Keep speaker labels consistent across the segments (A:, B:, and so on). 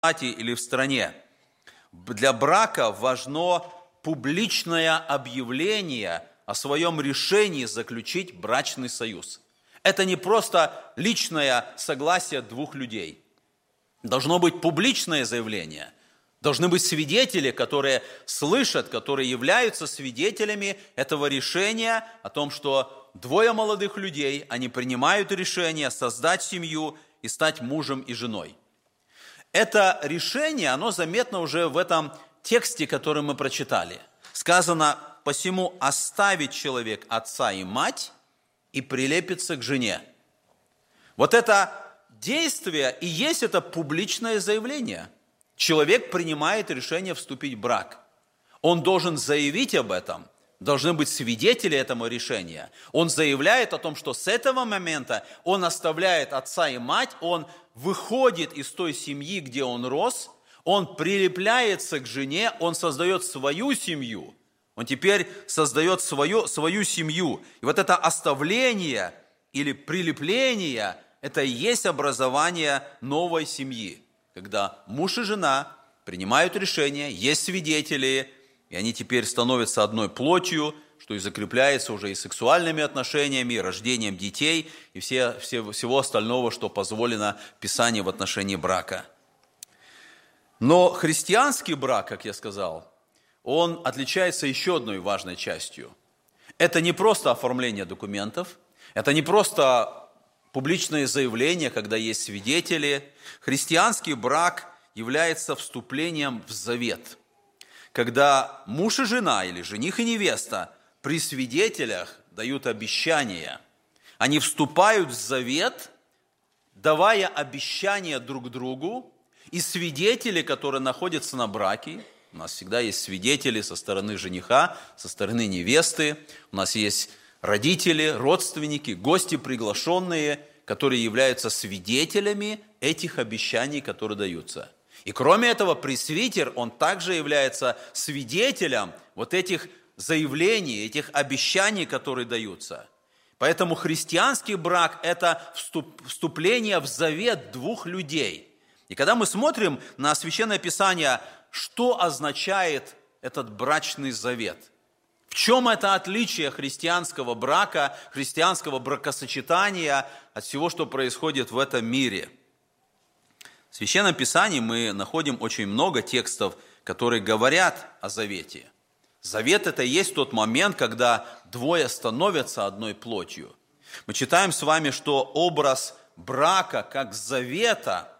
A: или в стране. Для брака важно публичное объявление о своем решении заключить брачный союз. Это не просто личное согласие двух людей. Должно быть публичное заявление. Должны быть свидетели, которые слышат, которые являются свидетелями этого решения о том, что двое молодых людей, они принимают решение создать семью и стать мужем и женой. Это решение, оно заметно уже в этом тексте, который мы прочитали. Сказано: «Посему оставит человек отца и мать и прилепится к жене». Вот это действие и есть это публичное заявление. Человек принимает решение вступить в брак. Он должен заявить об этом. Должны быть свидетели этому решения. Он заявляет о том, что с этого момента он оставляет отца и мать, он выходит из той семьи, где он рос, он прилепляется к жене, он создает свою семью. Он теперь создает свою семью. И вот это оставление или прилепление – это и есть образование новой семьи. Когда муж и жена принимают решение, есть свидетели, и они теперь становятся одной плотью, что и закрепляется уже и сексуальными отношениями, и рождением детей, и всего остального, что позволено Писанию в отношении брака. Но христианский брак, как я сказал, он отличается еще одной важной частью. Это не просто оформление документов, это не просто публичное заявление, когда есть свидетели. Христианский брак является вступлением в завет. Когда муж и жена, или жених и невеста, при свидетелях дают обещания. Они вступают в завет, давая обещания друг другу, и свидетели, которые находятся на браке, у нас всегда есть свидетели со стороны жениха, со стороны невесты, у нас есть родители, родственники, гости приглашенные, которые являются свидетелями этих обещаний, которые даются. И кроме этого, пресвитер, он также является свидетелем вот этих заявлений, этих обещаний, которые даются. Поэтому христианский брак – это вступление в завет двух людей. И когда мы смотрим на Священное Писание, что означает этот брачный завет? В чем это отличие христианского брака, христианского бракосочетания от всего, что происходит в этом мире? В Священном Писании мы находим очень много текстов, которые говорят о завете. Завет – это и есть тот момент, когда двое становятся одной плотью. Мы читаем с вами, что образ брака как завета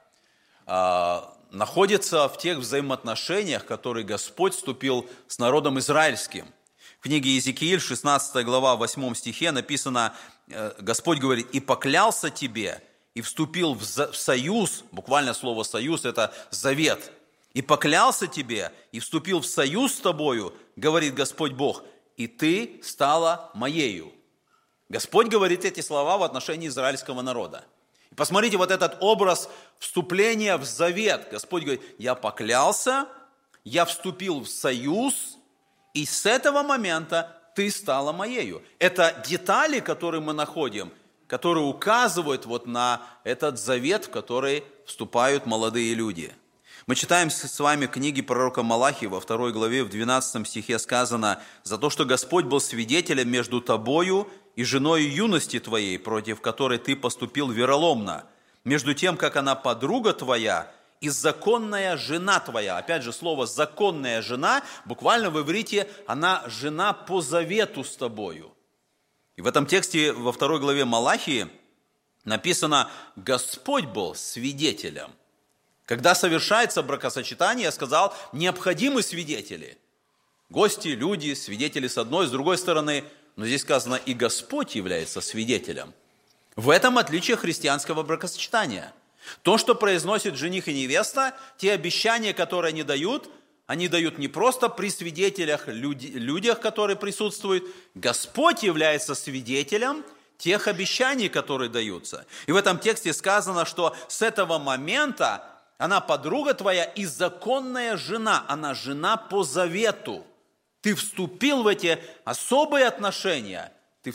A: находится в тех взаимоотношениях, которые Господь вступил с народом израильским. В книге Иезекииль, 16 глава, 8 стихе написано, Господь говорит: «И поклялся тебе, и вступил в союз», буквально слово «союз» – это завет, «и поклялся тебе, и вступил в союз с тобою, говорит Господь Бог, и ты стала моею». Господь говорит эти слова в отношении израильского народа. И посмотрите, вот этот образ вступления в завет. Господь говорит: «Я поклялся, я вступил в союз, и с этого момента ты стала моею». Это детали, которые мы находим, которые указывают вот на этот завет, в который вступают молодые люди. Мы читаем с вами книги пророка Малахии во 2 главе, в 12 стихе сказано: «За то, что Господь был свидетелем между тобою и женой юности твоей, против которой ты поступил вероломно, между тем, как она подруга твоя и законная жена твоя». Опять же, слово «законная жена» буквально в иврите она жена по завету с тобою. И в этом тексте во 2 главе Малахии написано: «Господь был свидетелем». Когда совершается бракосочетание, я сказал, необходимы свидетели. Гости, люди, свидетели с одной, с другой стороны. Но здесь сказано: «И Господь является свидетелем». В этом отличие христианского бракосочетания. То, что произносит жених и невеста, те обещания, которые они дают не просто при свидетелях, людях, которые присутствуют. Господь является свидетелем тех обещаний, которые даются. И в этом тексте сказано, что с этого момента она подруга твоя и законная жена, она жена по завету. Ты вступил в эти особые отношения,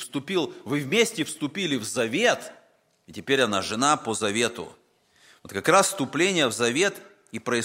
A: вы вместе вступили в завет, и теперь она жена по завету. Вот как раз вступление в завет И